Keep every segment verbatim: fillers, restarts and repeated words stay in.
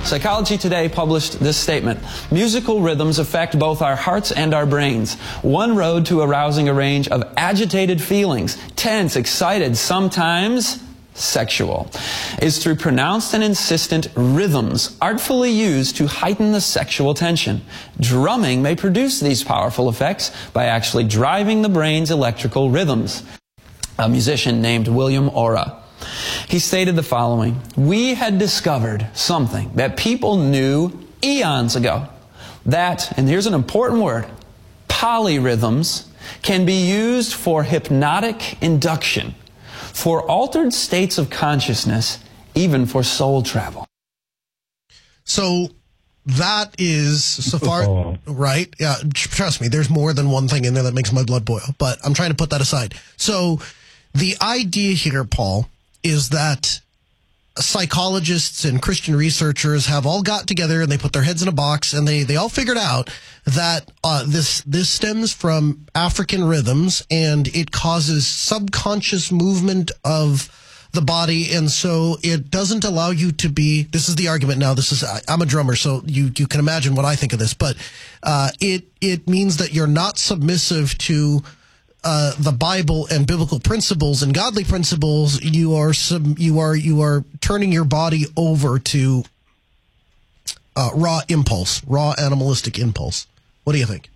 Psychology Today published this statement: musical rhythms affect both our hearts and our brains. One road to arousing a range of agitated feelings, tense, excited, sometimes sexual, is through pronounced and insistent rhythms artfully used to heighten the sexual tension. Drumming may produce these powerful effects by actually driving the brain's electrical rhythms. A musician named William Ora, he stated the following: "We had discovered something that people knew eons ago, that," and here's an important word, "polyrhythms can be used for hypnotic induction, for altered states of consciousness, even for soul travel." So that is, so far, right? Yeah, trust me, there's more than one thing in there that makes my blood boil, but I'm trying to put that aside. So the idea here, Paul, is that psychologists and Christian researchers have all got together and they put their heads in a box and they, they all figured out that uh, this this stems from African rhythms and it causes subconscious movement of the body, and so it doesn't allow you to be, this is the argument now, this is, I'm a drummer, so you, you can imagine what I think of this, but uh, it, it means that you're not submissive to Uh, the Bible and biblical principles and godly principles. You are some, you are you are turning your body over to uh, raw impulse, raw animalistic impulse. What do you think?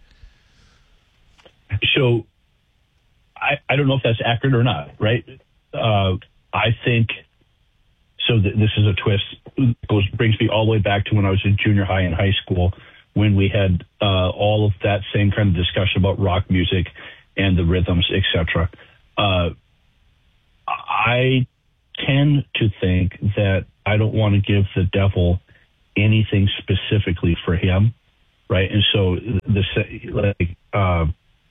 So, I I don't know if that's accurate or not. Right? Uh, I think so. Th- this is a twist. It goes brings me all the way back to when I was in junior high and high school, when we had uh, all of that same kind of discussion about rock music and the rhythms, et cetera. Uh, I tend to think that I don't want to give the devil anything specifically for him, right? And so this, like, uh,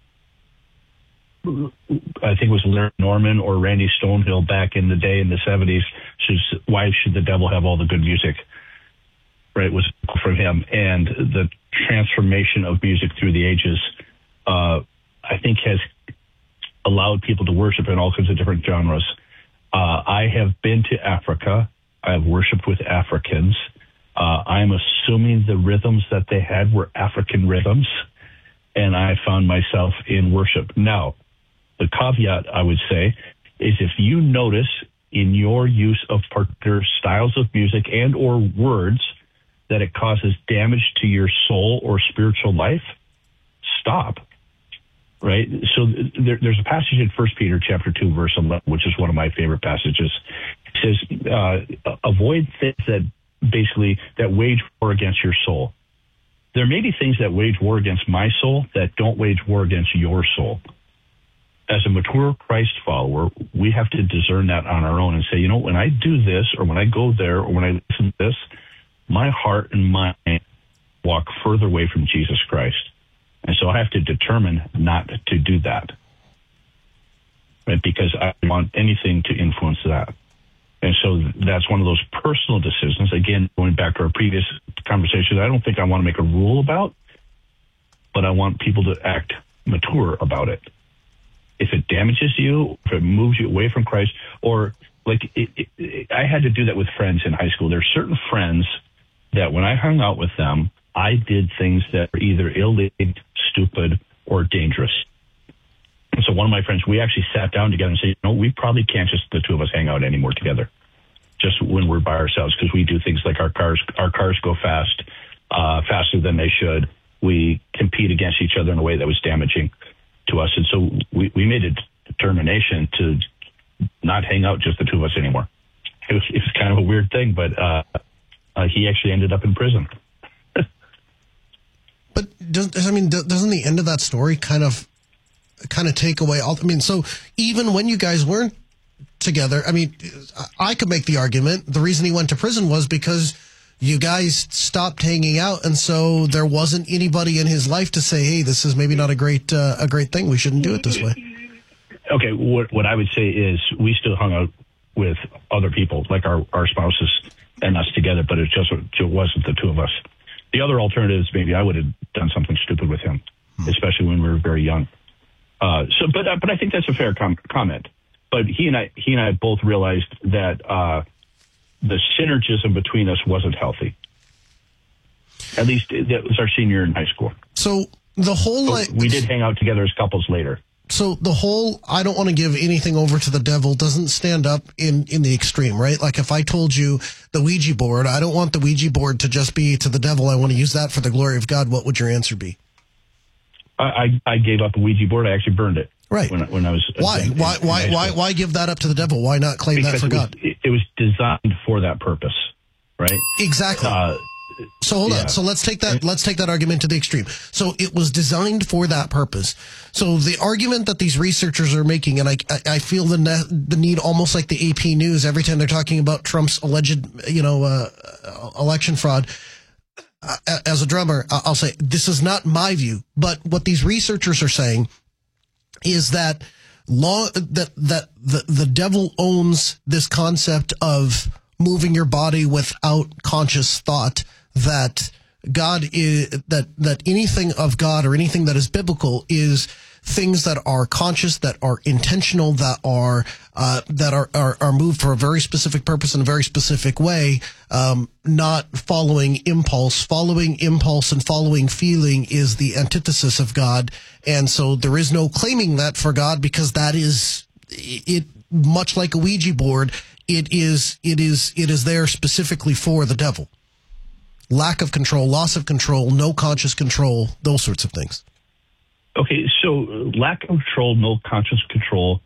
I think it was Larry Norman or Randy Stonehill back in the day in the seventies. Says, why should the devil have all the good music? Right, it was from him, and the transformation of music through the ages. Uh, I think has allowed people to worship in all kinds of different genres. Uh, I have been to Africa. I have worshiped with Africans. Uh, I'm assuming the rhythms that they had were African rhythms, and I found myself in worship. Now, the caveat I would say is if you notice in your use of particular styles of music and or words that it causes damage to your soul or spiritual life, stop. Right, so there, there's a passage in First Peter chapter two, verse eleven, which is one of my favorite passages. It says, uh, "Avoid things that basically that wage war against your soul." There may be things that wage war against my soul that don't wage war against your soul. As a mature Christ follower, we have to discern that on our own and say, you know, when I do this, or when I go there, or when I listen to this, my heart and mind walk further away from Jesus Christ. And so I have to determine not to do that, right? Because I don't want anything to influence that. And so that's one of those personal decisions. Again, going back to our previous conversation, I don't think I want to make a rule about, but I want people to act mature about it. If it damages you, if it moves you away from Christ, or like it, it, it, I had to do that with friends in high school. There are certain friends that when I hung out with them, I did things that were either illegal, stupid, or dangerous. And so one of my friends, we actually sat down together and said, you know, we probably can't just the two of us hang out anymore together, just when we're by ourselves, because we do things like our cars, our cars go fast, uh, faster than they should. We compete against each other in a way that was damaging to us. And so we, we made a determination to not hang out just the two of us anymore. It was, it was kind of a weird thing, but uh, uh, he actually ended up in prison. But does, I mean, doesn't the end of that story kind of, kind of take away all? I mean, so even when you guys weren't together, I mean, I could make the argument the reason he went to prison was because you guys stopped hanging out, and so there wasn't anybody in his life to say, "Hey, this is maybe not a great uh, a great thing. We shouldn't do it this way." Okay, what what I would say is we still hung out with other people, like our, our spouses and us together, but it just it wasn't the two of us. The other alternative is maybe I would have done something stupid with him, hmm. especially when we were very young. Uh, so, but uh, but I think that's a fair com- comment. But he and I he and I both realized that uh, the synergism between us wasn't healthy. At least that was our senior in high school. So the whole So like we did hang out together as couples later. So the whole I don't want to give anything over to the devil doesn't stand up in, in the extreme, right? Like if I told you the Ouija board, I don't want the Ouija board to just be to the devil. I want to use that for the glory of God. What would your answer be? I, I, I gave up the Ouija board. I actually burned it. Right. When, I- when I was Why? in- in- Why? in Why? high Why? school. Why give that up to the devil? Why not claim Because that for it was, God? it, it was designed for that purpose, right? Exactly. Uh, So hold yeah. on. So let's take that. Let's take that argument to the extreme. So it was designed for that purpose. So the argument that these researchers are making, and I, I, I feel the ne- the need almost like the A P News every time they're talking about Trump's alleged, you know, uh, election fraud. Uh, as a drummer, I'll say this is not my view, but what these researchers are saying is that law that that the the devil owns this concept of moving your body without conscious thought, that God is that that anything of God or anything that is biblical is things that are conscious, that are intentional, that are uh, that are, are are moved for a very specific purpose in a very specific way, um, not following impulse. Following impulse and following feeling is the antithesis of God, and so there is no claiming that for God, because that is it. Much like a Ouija board, it is it is it is there specifically for the devil. Lack of control, loss of control, no conscious control, those sorts of things. Okay, so lack of control, no conscious control,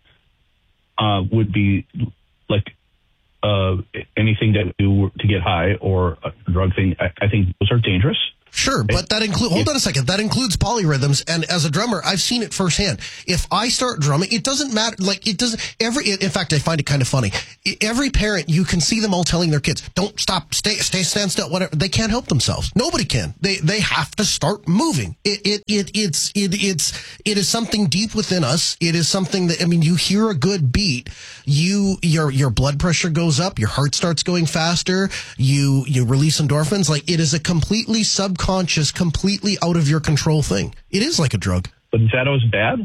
uh, would be like uh, anything that we do to get high or a drug thing. I, I think those are dangerous. Sure, but that includes, hold on a second, that includes polyrhythms, and as a drummer, I've seen it firsthand. If I start drumming, it doesn't matter, like, it doesn't, every, in fact, I find it kind of funny. Every parent, you can see them all telling their kids, don't stop, stay, stay, stand still, whatever. They can't help themselves. Nobody can. They, they have to start moving. It, it, it, it's, it, it's, it is something deep within us. It is something that, I mean, you hear a good beat, you, your, your blood pressure goes up, your heart starts going faster, you, you release endorphins. Like, it is a completely subconscious conscious, completely out of your control thing. It is like a drug. But is that always bad?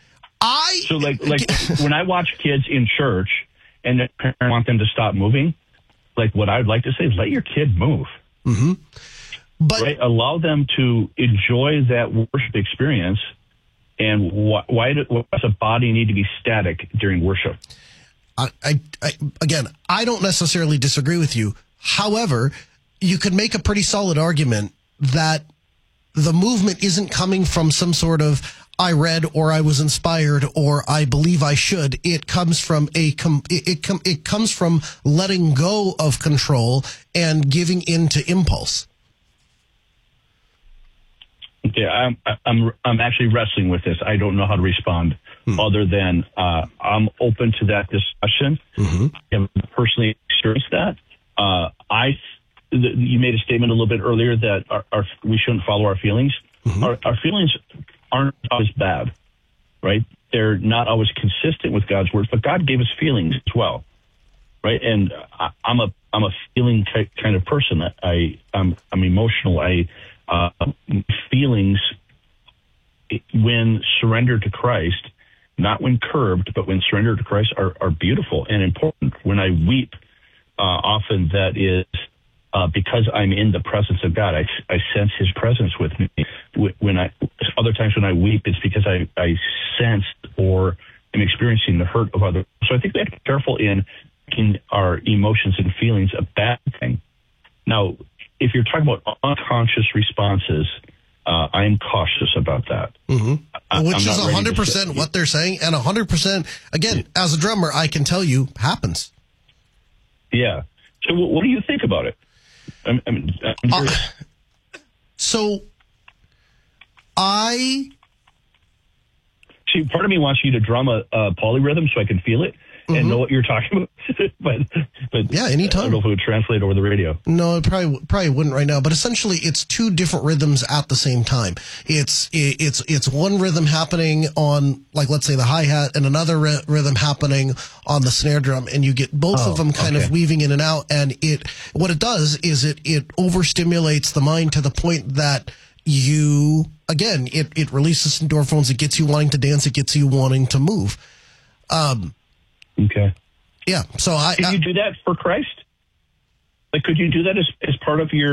I So like like when I watch kids in church and the parents want them to stop moving, like what I'd like to say is let your kid move. Mm-hmm. But right? Allow them to enjoy that worship experience. And wh- why, do, why does a body need to be static during worship? I, I, I again, I don't necessarily disagree with you. However, you could make a pretty solid argument that the movement isn't coming from some sort of I read or I was inspired or I believe I should. It comes from a com- it it, com- it comes from letting go of control and giving in to impulse. Yeah, I'm I'm I'm actually wrestling with this. I don't know how to respond hmm. other than uh, I'm open to that discussion. Mm-hmm. I have personally experienced that. Uh, I. You made a statement a little bit earlier that our, our, we shouldn't follow our feelings. Mm-hmm. Our, our feelings aren't always bad, right? They're not always consistent with God's words, but God gave us feelings as well, right? And I, I'm a I'm a feeling kind of person. I I'm I'm emotional. I uh, feelings when surrendered to Christ, not when curbed, but when surrendered to Christ, are are beautiful and important. When I weep, uh, often that is. Uh, because I'm in the presence of God, I, I sense His presence with me. When I, other times when I weep, it's because I, I sense or am experiencing the hurt of others. So I think we have to be careful in making our emotions and feelings a bad thing. Now, if you're talking about unconscious responses, uh, I am cautious about that. Mm-hmm. I, Which I'm is one hundred percent what they're saying, and one hundred percent, again, yeah. As a drummer, I can tell you, happens. Yeah. So what do you think about it? I'm, I'm, I'm uh, so, I see. Part of me wants you to drum a, a polyrhythm so I can feel it and mm-hmm. know what you're talking about. but, but yeah, anytime. I don't know if it would translate over the radio. No, it probably probably wouldn't right now. But essentially, it's two different rhythms at the same time. It's it's it's one rhythm happening on, like, let's say the hi hat, and another ry- rhythm happening on the snare drum, and you get both oh, of them kind okay. of weaving in and out. And it what it does is it it overstimulates the mind to the point that you again it it releases endorphins. It gets you wanting to dance. It gets you wanting to move. Um. Okay. Yeah. So I can I, you do that for Christ? Like, could you do that as, as part of your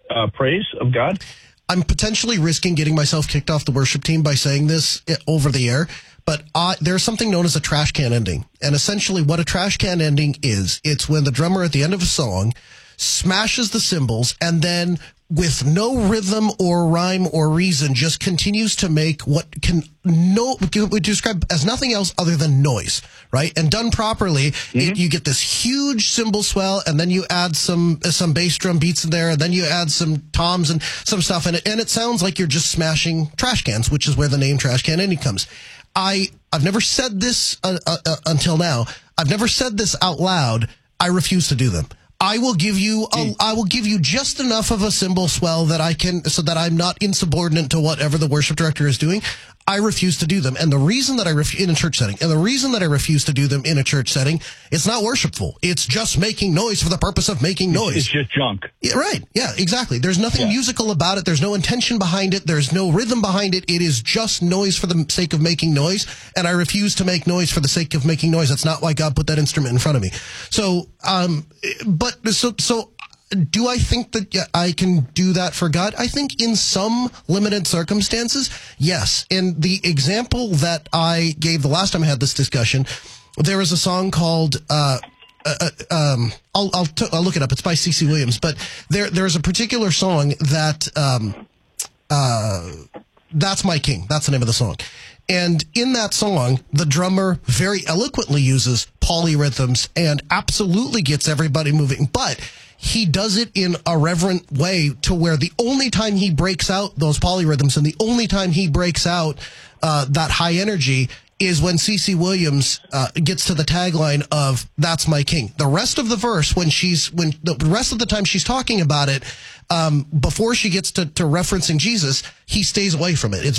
uh, praise of God? I'm potentially risking getting myself kicked off the worship team by saying this over the air, but uh, there's something known as a trash can ending. And essentially what a trash can ending is, it's when the drummer at the end of a song smashes the cymbals and then with no rhythm or rhyme or reason just continues to make what can no would describe as nothing else other than noise, right? And done properly, mm-hmm. it, you get this huge cymbal swell, and then you add some some bass drum beats in there, and then you add some toms and some stuff in it, and it sounds like you're just smashing trash cans, which is where the name trash can ending comes. I I've never said this uh, uh, uh, until now. I've never said this out loud. I refuse to do them. I will give you a, I will give you just enough of a cymbal swell that I can, so that I'm not insubordinate to whatever the worship director is doing. I refuse to do them. And the reason that I ref- in a church setting, and the reason that I refuse to do them in a church setting, it's not worshipful. It's just making noise for the purpose of making noise. It's just junk. Yeah, right. Yeah, exactly. There's nothing yeah. musical about it. There's no intention behind it. There's no rhythm behind it. It is just noise for the sake of making noise. And I refuse to make noise for the sake of making noise. That's not why God put that instrument in front of me. So, um, but so, so, do I think that yeah, I can do that for God? I think in some limited circumstances, yes. And the example that I gave the last time I had this discussion, there was a song called, uh, uh, um, I'll, I'll, t- I'll look it up. It's by C C Williams, but there, there's a particular song that, um, uh, That's My King. That's the name of the song. And in that song, the drummer very eloquently uses polyrhythms and absolutely gets everybody moving. But he does it in a reverent way to where the only time he breaks out those polyrhythms and the only time he breaks out uh, that high energy is when C C Williams uh, gets to the tagline of "That's My King." The rest of the verse, when she's when the rest of the time she's talking about it, um, before she gets to, to referencing Jesus, he stays away from it. It's